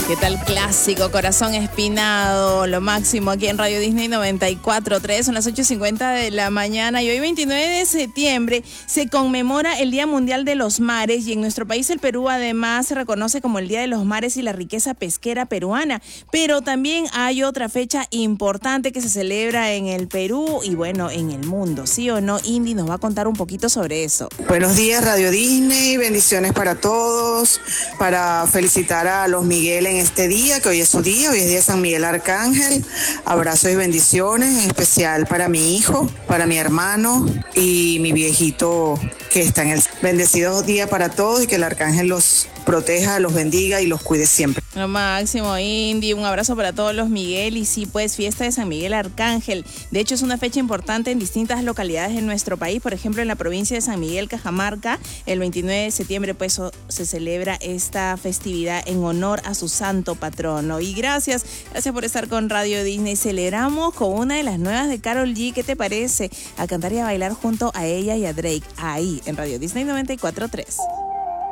¿Qué tal clásico? Corazón Espinado, lo máximo aquí en Radio Disney 94.3, son las 8:50 de la mañana y hoy 29 de septiembre se conmemora el Día Mundial de los Mares y en nuestro país, el Perú, además se reconoce como el Día de los Mares y la riqueza pesquera peruana, pero también hay otra fecha importante que se celebra en el Perú y bueno, en el mundo, ¿sí o no? Indy nos va a contar un poquito sobre eso. Buenos días Radio Disney, bendiciones para todos, para felicitar a los Miguel en este día, que hoy es su día, hoy es día de San Miguel Arcángel. Abrazos y bendiciones, en especial para mi hijo, para mi hermano y mi viejito que está en el bendecido día para todos y que el Arcángel los proteja, los bendiga y los cuide siempre. Lo máximo, Indy, un abrazo para todos los Miguel y sí, pues fiesta de San Miguel Arcángel. De hecho, es una fecha importante en distintas localidades de nuestro país, por ejemplo, en la provincia de San Miguel, Cajamarca, el 29 de septiembre, pues se celebra esta festividad en honor a su santo patrono. Y gracias por estar con Radio Disney. Celebramos con una de las nuevas de Karol G. ¿Qué te parece? A cantar y a bailar junto a ella y a Drake, ahí en Radio Disney 94.3.